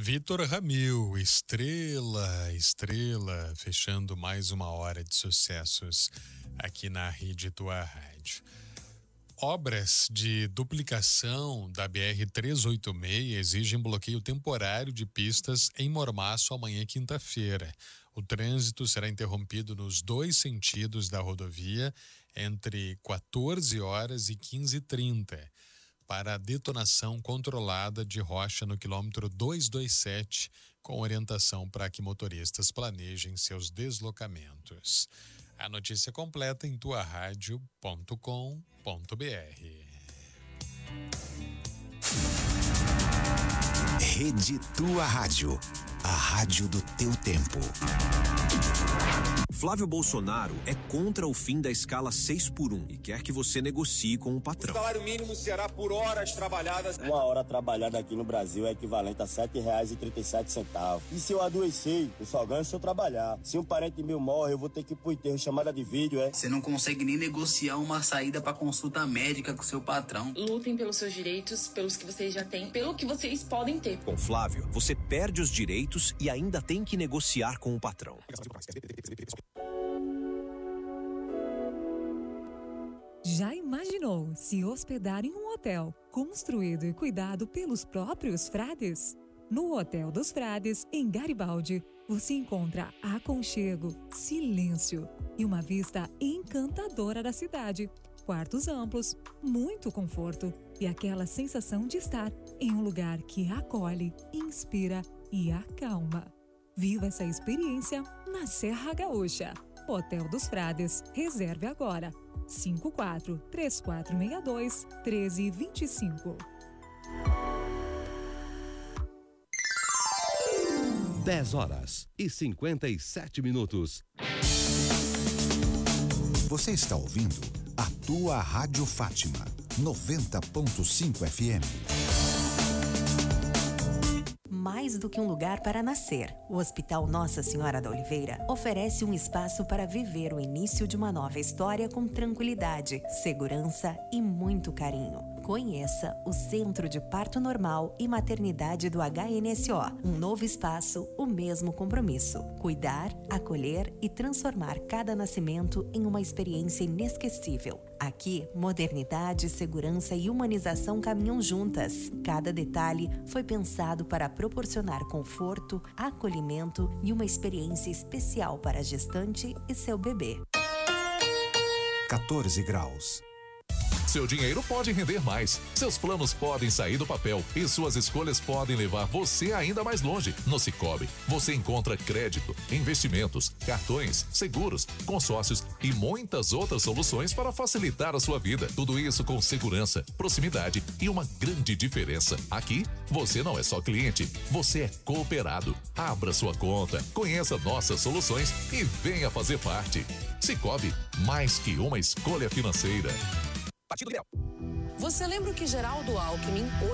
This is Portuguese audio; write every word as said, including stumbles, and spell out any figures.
Vitor Ramil, estrela, estrela, fechando mais uma hora de sucessos aqui na Rede Tua Rádio. Obras de duplicação da B R trezentos e oitenta e seis exigem bloqueio temporário de pistas em Mormaço amanhã, quinta-feira. O trânsito será interrompido nos dois sentidos da rodovia entre quatorze horas e quinze e trinta. Para a detonação controlada de rocha no quilômetro duzentos e vinte e sete, com orientação para que motoristas planejem seus deslocamentos. A notícia completa em tua rádio ponto com ponto br. Rede Tua Rádio, a rádio do teu tempo. Flávio Bolsonaro é contra o fim da escala seis por um e quer que você negocie com o patrão. O salário mínimo será por horas trabalhadas. Uma hora trabalhada aqui no Brasil é equivalente a sete reais e trinta e sete centavos. E se eu adoecer, eu só ganho se eu trabalhar. Se um parente meu morre, eu vou ter que ir pro enterro, chamada de vídeo, é? Você não consegue nem negociar uma saída pra consulta médica com seu patrão. Lutem pelos seus direitos, pelos que vocês já têm, pelo que vocês podem ter. Com Flávio, você perde os direitos e ainda tem que negociar com o patrão. Já imaginou se hospedar em um hotel construído e cuidado pelos próprios frades? No Hotel dos Frades, em Garibaldi, você encontra aconchego, silêncio e uma vista encantadora da cidade. Quartos amplos, muito conforto e aquela sensação de estar em um lugar que acolhe, inspira e acalma. Viva essa experiência na Serra Gaúcha. Hotel dos Frades. Reserve agora. cinco quatro três quatro seis dois um três dois cinco. dez horas e cinquenta e sete minutos. Você está ouvindo a Tua Rádio Fátima, noventa ponto cinco F M. Mais do que um lugar para nascer, o Hospital Nossa Senhora da Oliveira oferece um espaço para viver o início de uma nova história com tranquilidade, segurança e muito carinho. Conheça o Centro de Parto Normal e Maternidade do H N S O. Um novo espaço, o mesmo compromisso. Cuidar, acolher e transformar cada nascimento em uma experiência inesquecível. Aqui, modernidade, segurança e humanização caminham juntas. Cada detalhe foi pensado para proporcionar conforto, acolhimento e uma experiência especial para a gestante e seu bebê. quatorze graus. Seu dinheiro pode render mais, seus planos podem sair do papel e suas escolhas podem levar você ainda mais longe. No Sicoob, você encontra crédito, investimentos, cartões, seguros, consórcios e muitas outras soluções para facilitar a sua vida. Tudo isso com segurança, proximidade e uma grande diferença. Aqui, você não é só cliente, você é cooperado. Abra sua conta, conheça nossas soluções e venha fazer parte. Sicoob, mais que uma escolha financeira. Você lembra o que Geraldo Alckmin